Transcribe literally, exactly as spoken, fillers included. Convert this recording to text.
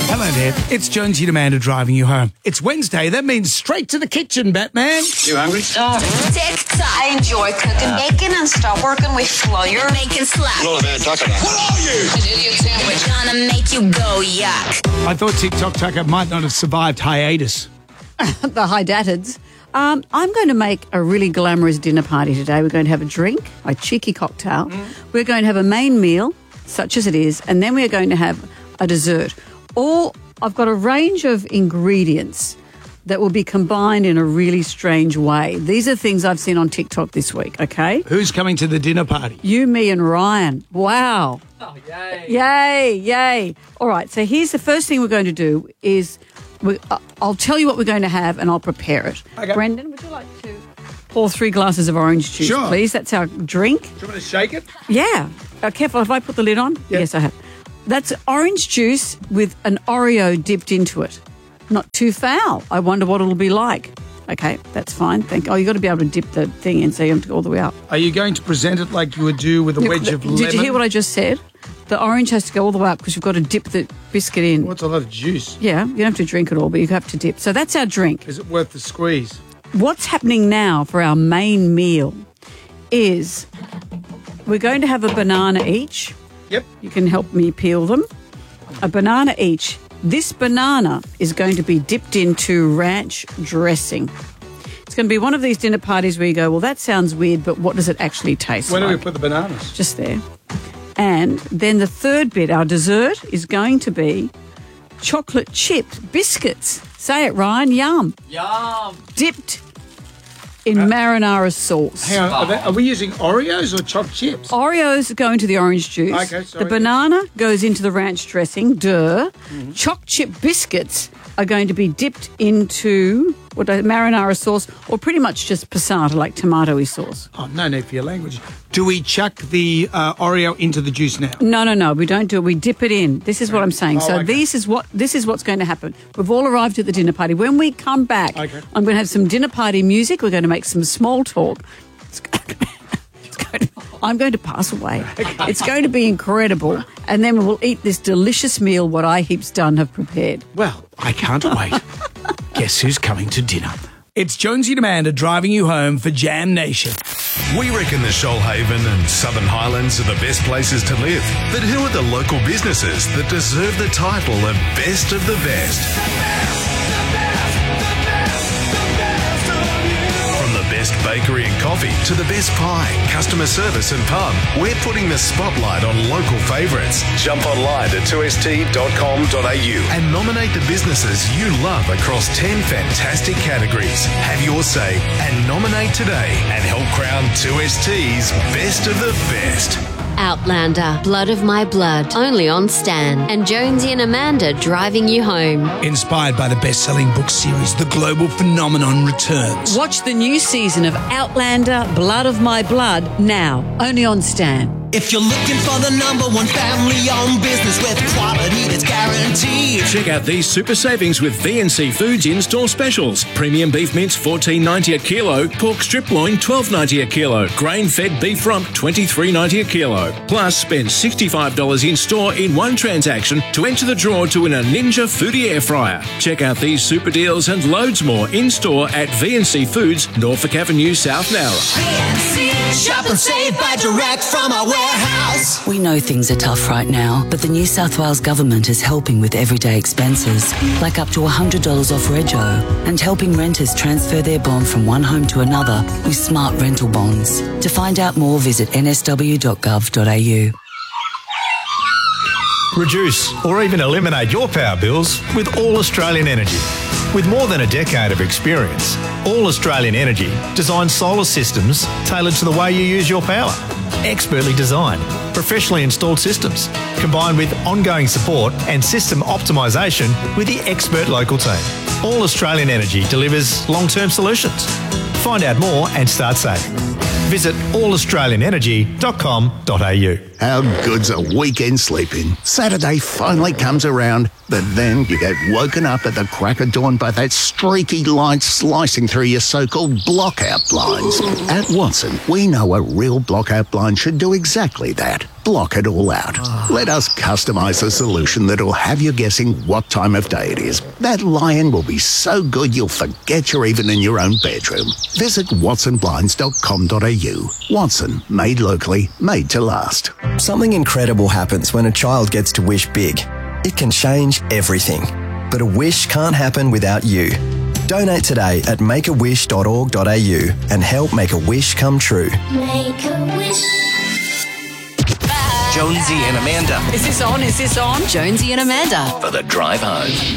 Hello there. It's Jonesy and Amanda driving you home. It's Wednesday. That means straight to the kitchen, Batman. You hungry? Oh. TikTok. I enjoy cooking bacon and start working with flour. Making slap. What man talking about? What are you? An idiot sandwich. Gonna make you go yuck. I thought TikTok Tucker might not have survived hiatus. The Hydatids. Um, I'm going to make a really glamorous dinner party today. We're going to have a drink, a cheeky cocktail. Mm. We're going to have a main meal, such as it is, and then we are going to have a dessert. All I've got a range of ingredients that will be combined in a really strange way. These are things I've seen on TikTok this week, okay? Who's coming to the dinner party? You, me and Ryan. Wow. Oh, yay. Yay, yay. All right, so here's the first thing we're going to do is we, uh, I'll tell you what we're going to have and I'll prepare it. Okay. Brendan, would you like to pour three glasses of orange juice, Sure. please? That's our drink. Do you want to shake it? Yeah. Uh, careful, have I put the lid on? Yep. Yes, I have. That's orange juice with an Oreo dipped into it. Not too foul. I wonder what it'll be like. Okay, that's fine. Thank. Oh, you've got to be able to dip the thing in so you have to go all the way up. Are you going to present it like you would do with a wedge Did of lemon? you hear what I just said? The orange has to go all the way up because you've got to dip the biscuit in. What's a lot of juice? Yeah, you don't have to drink it all, but you have to dip. So that's our drink. Is it worth the squeeze? What's happening now for our main meal is we're going to have a banana each. Yep. You can help me peel them. A banana each. This banana is going to be dipped into ranch dressing. It's going to be one of these dinner parties where you go, well, that sounds weird, but what does it actually taste Where like? do we put the bananas? Just there. And then the third bit, our dessert, is going to be chocolate chip biscuits. Say it, Ryan. Yum. Yum. Dipped in marinara sauce. Hang on, are, they, are we using Oreos or chopped chips? Oreos go into the orange juice. Okay, sorry. The banana goes into the ranch dressing. Duh. Mm-hmm. Choc chip biscuits are going to be dipped into what marinara sauce, or pretty much just passata, like tomatoey sauce. Oh, no need for your language. Do we chuck the uh, Oreo into the juice now? No, no, no. We don't do it. We dip it in. This is what I'm saying. Oh, so okay. this is what this is what's going to happen. We've all arrived at the dinner party. When we come back, Okay. I'm going to have some dinner party music. We're going to make some small talk. It's going to, it's going to, I'm going to pass away. It's going to be incredible. And then we'll eat this delicious meal what I Heaps Done have prepared. Well, I can't wait. Guess who's coming to dinner? It's Jonesy and Amanda driving you home for Jam Nation. We reckon the Shoalhaven and Southern Highlands are the best places to live. But who are the local businesses that deserve the title of Best of the Best? From the best bakery and coffee to the best pie, customer service and pub, we're putting the spotlight on local favourites. Jump online to two s t dot com dot a u and nominate the businesses you love across ten fantastic categories. Have your say and nominate today and help crown two S T's Best of the Best. Outlander, Blood of My Blood, only on Stan. And Jonesy and Amanda driving you home. Inspired by the best-selling book series, The Global Phenomenon returns. Watch the new season of Outlander, Blood of My Blood, now, only on Stan. If you're looking for the number one family-owned business with quality that's guaranteed. Check out these super savings with V N C Foods in-store specials. Premium beef mince fourteen ninety a kilo, pork strip loin twelve ninety a kilo, grain-fed beef rump twenty-three ninety a kilo. Plus, spend sixty-five dollars in-store in one transaction to enter the draw to win a Ninja Foodie air fryer. Check out these super deals and loads more in-store at V N C Foods, Norfolk Avenue, South Nowra. V N C, shop and save by direct from our warehouse. We know things are tough right now, but the New South Wales Government is helping with everyday expenses, like up to one hundred dollars off rego, and helping renters transfer their bond from one home to another with smart rental bonds. To find out more, visit n s w dot gov dot a u. Reduce or even eliminate your power bills with All Australian Energy. With more than a decade of experience, All Australian Energy designs solar systems tailored to the way you use your power. Expertly designed, professionally installed systems, combined with ongoing support and system optimisation with the expert local team. All Australian Energy delivers long-term solutions. Find out more and start saving. Visit all australian energy dot com dot a u. How good's a weekend sleeping? Saturday finally comes around, but then you get woken up at the crack of dawn by that streaky light slicing through your so-called blockout blinds. At Watson, we know a real blockout blind should do exactly that. block it all out. Let us customise a solution that'll have you guessing what time of day it is. That lion will be so good you'll forget you're even in your own bedroom. Visit watson blinds dot com dot a u. Watson, made locally, made to last. Something incredible happens when a child gets to wish big. It can change everything. But a wish can't happen without you. Donate today at make a wish dot org dot a u and help make a wish come true. Make a wish. Jonesy and Amanda. Is this on? Is this on? Jonesy and Amanda. For the drive home.